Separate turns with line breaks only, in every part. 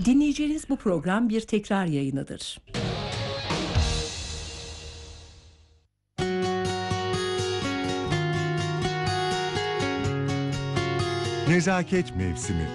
Dinleyeceğiniz bu program bir tekrar yayınıdır.
Nezaket Mevsimi.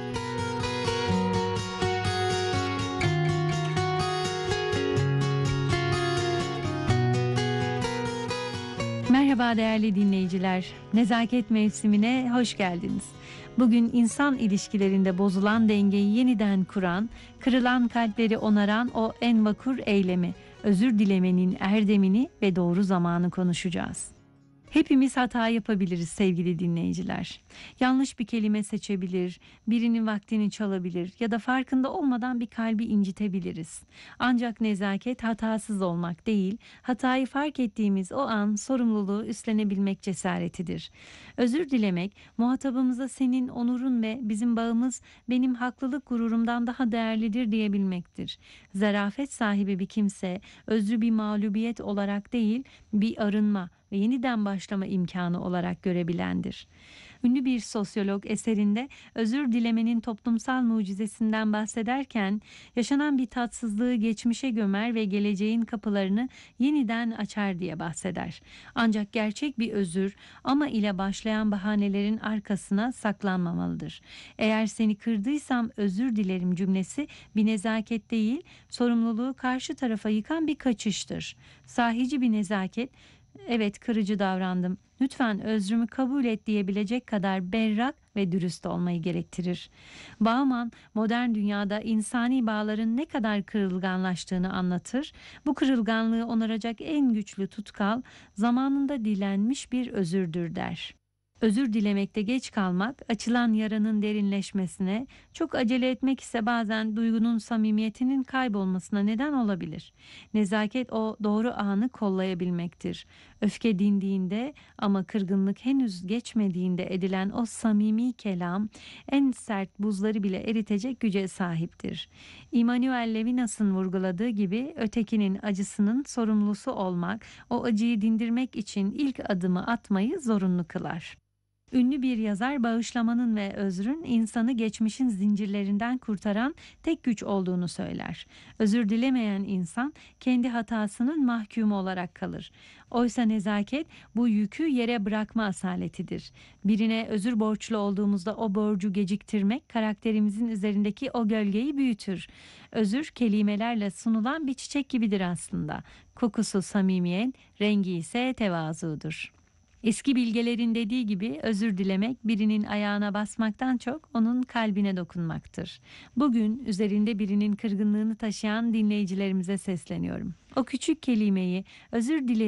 Merhaba değerli dinleyiciler. Nezaket mevsimine hoş geldiniz. Bugün insan ilişkilerinde bozulan dengeyi yeniden kuran, kırılan kalpleri onaran o en vakur eylemi, özür dilemenin erdemini ve doğru zamanı konuşacağız. Hepimiz hata yapabiliriz sevgili dinleyiciler. Yanlış bir kelime seçebilir, birinin vaktini çalabilir ya da farkında olmadan bir kalbi incitebiliriz. Ancak nezaket hatasız olmak değil, hatayı fark ettiğimiz o an sorumluluğu üstlenebilmek cesaretidir. Özür dilemek, muhatabımıza senin onurun ve bizim bağımız benim haklılık gururumdan daha değerlidir diyebilmektir. Zarafet sahibi bir kimse, özrü bir mağlubiyet olarak değil, bir arınma ve yeniden başlama imkanı olarak görebilendir. Ünlü bir sosyolog eserinde özür dilemenin toplumsal mucizesinden bahsederken yaşanan bir tatsızlığı geçmişe gömer ve geleceğin kapılarını yeniden açar diye bahseder. Ancak gerçek bir özür ama ile başlayan bahanelerin arkasına saklanmamalıdır. Eğer seni kırdıysam özür dilerim cümlesi bir nezaket değil, sorumluluğu karşı tarafa yıkan bir kaçıştır. Sahici bir nezaket, evet kırıcı davrandım, lütfen özrümü kabul et diyebilecek kadar berrak ve dürüst olmayı gerektirir. Bauman modern dünyada insani bağların ne kadar kırılganlaştığını anlatır. Bu kırılganlığı onaracak en güçlü tutkal zamanında dilenmiş bir özürdür der. Özür dilemekte geç kalmak, açılan yaranın derinleşmesine, çok acele etmek ise bazen duygunun samimiyetinin kaybolmasına neden olabilir. Nezaket o doğru anı kollayabilmektir. Öfke dindiğinde ama kırgınlık henüz geçmediğinde edilen o samimi kelam, en sert buzları bile eritecek güce sahiptir. Immanuel Levinas'ın vurguladığı gibi ötekinin acısının sorumlusu olmak, o acıyı dindirmek için ilk adımı atmayı zorunlu kılar. Ünlü bir yazar bağışlamanın ve özrün insanı geçmişin zincirlerinden kurtaran tek güç olduğunu söyler. Özür dilemeyen insan kendi hatasının mahkumu olarak kalır. Oysa nezaket bu yükü yere bırakma asaletidir. Birine özür borçlu olduğumuzda o borcu geciktirmek karakterimizin üzerindeki o gölgeyi büyütür. Özür kelimelerle sunulan bir çiçek gibidir aslında. Kokusu samimiyet, rengi ise tevazudur. Eski bilgelerin dediği gibi özür dilemek birinin ayağına basmaktan çok onun kalbine dokunmaktır. Bugün üzerinde birinin kırgınlığını taşıyan dinleyicilerimize sesleniyorum. O küçük kelimeyi özür dilerim